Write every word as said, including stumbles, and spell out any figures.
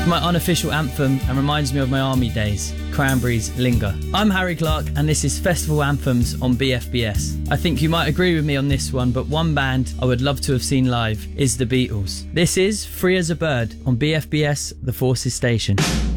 My unofficial anthem and reminds me of my army days. Cranberries Linger. I'm Harry Clark and this is Festival Anthems on B F B S. I think you might agree with me on this one, but one band I would love to have seen live is the Beatles. This is Free as a Bird on B F B S, The Forces Station.